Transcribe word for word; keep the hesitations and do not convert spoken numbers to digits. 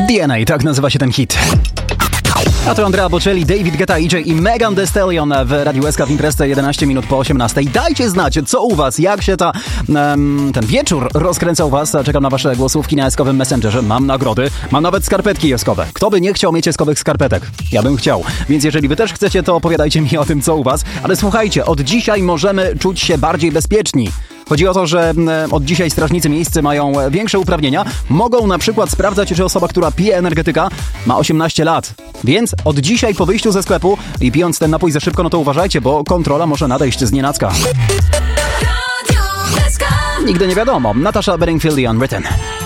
D N A, tak nazywa się ten hit. A to Andrea Bocelli, David Guetta, E J i Megan Thee Stallion w Radiu S K w imprezce jedenaście minut po osiemnastej. Dajcie znać, co u was, jak się ta, um, ten wieczór rozkręca u was. Czekam na wasze głosówki na eskowym Messengerze. Mam nagrody, mam nawet skarpetki eskowe. Kto by nie chciał mieć eskowych skarpetek? Ja bym chciał. Więc jeżeli wy też chcecie, to opowiadajcie mi o tym, co u was. Ale słuchajcie, od dzisiaj możemy czuć się bardziej bezpieczni. Chodzi o to, że od dzisiaj strażnicy miejscy mają większe uprawnienia. Mogą na przykład sprawdzać, czy osoba, która pije energetyka, ma osiemnaście lat. Więc od dzisiaj po wyjściu ze sklepu i pijąc ten napój za szybko, no to uważajcie, bo kontrola może nadejść znienacka. Nigdy nie wiadomo. Natasha Bedingfield i Unwritten.